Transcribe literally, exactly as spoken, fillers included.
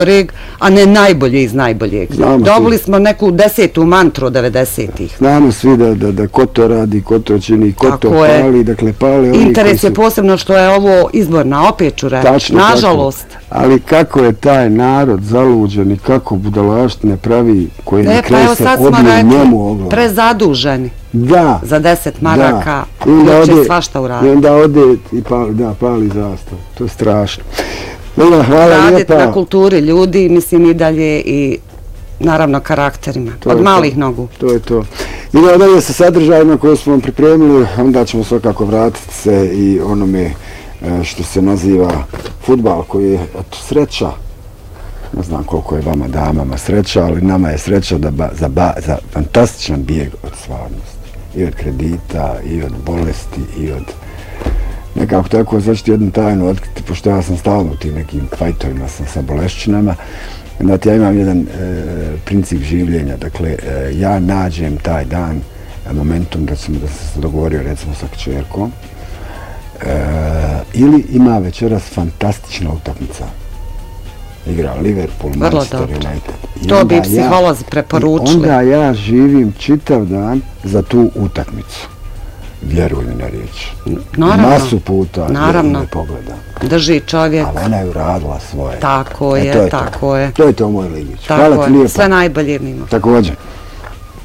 a ne najbolji iz najboljeg. Dobili smo neku desetu mantru od devedesetih. Znamo svi da, da, da ko to radi, ko to čini, ko to pali, dakle pali oni. Interes je posebno što je ovo izborna, opet ću reći, nažalost. Ali kako je taj narod zaluđen i kako budalaštine pravi koji ne krese odmah njemu oglav. Prezaduženi. Da. Za deset maraka će svašta uraditi. I onda ode i pali, da, pali zastav. To je strašno. Raditi na kulturi ljudi, mislim i dalje i naravno karakterima, od malih nogu. To je to. Idemo dalje sa sadržajima koje smo vam pripremili, onda ćemo svakako vratiti se i onome što se naziva fudbal, koji je sreća, ne znam koliko je vama damama sreća, ali nama je sreća za fantastičan bijeg od stvarnosti. I od kredita, i od bolesti, i od... Nekako tako, sad ću ti jednu tajnu otkriti, pošto ja sam stalno u tim nekim fajtovima sa bolešćinama, da ja imam jedan princip življenja, dakle, ja nađem taj dan, momentum, recimo da sam se dogovorio, recimo, sa kćerkom, ili ima večeras fantastična utakmica. Igra Liverpool, Manchester United. To bi psiholozi preporučili. Onda ja živim čitav dan za tu utakmicu. Vjeruj mi na riječ. Masu puta ne pogledam. Drži čovjek. Ali ona je uradila svoje. Tako je, tako je. To je to, moj Ligić. Hvala ti lijepo. Sve najbolje mimo. Također.